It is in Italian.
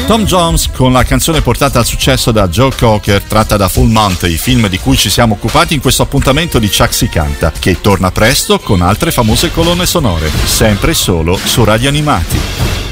Tom Jones con la canzone portata al successo da Joe Cocker, tratta da Full Monty, film di cui ci siamo occupati in questo appuntamento di Chuck si canta, che torna presto con altre famose colonne sonore, sempre e solo su Radio Animati.